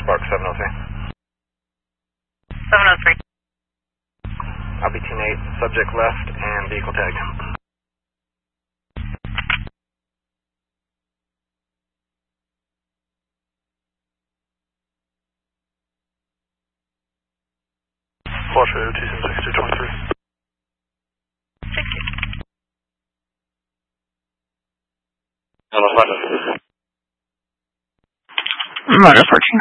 Spark 703. 703. I'll be team 8, subject left, and vehicle tag. Washoe 276-223. 60. Motor 14.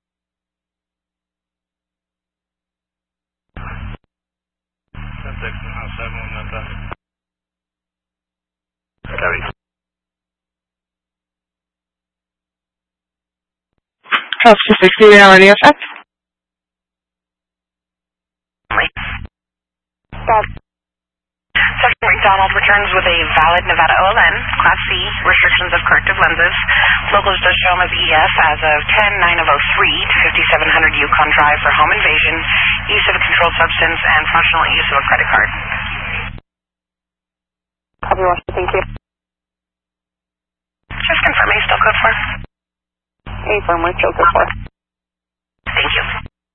House 260, already effect. Sergeant McDonald returns with a valid Nevada OLN, Class C, restrictions of corrective lenses. Locals does show him as EF as of 10-9 of 03 to 5700 Yukon Drive for home invasion, use of a controlled substance, and fraudulent use of a credit card. Copy, Washington, thank you. Just confirm, are you still code 4? Affirm, we're still code 4. Thank you.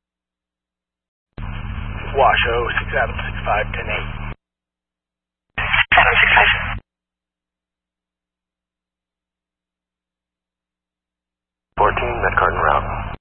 Washoe 6 Adam 65 10 8. Adam 65. 14, Met Carton route.